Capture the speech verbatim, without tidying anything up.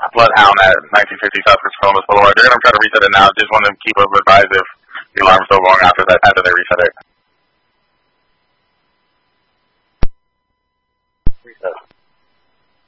Bloodhound at nineteen fifty South Columbus Boulevard. They're going to try to reset it now. Just want to keep up advised if the alarm's still going after that after they reset it.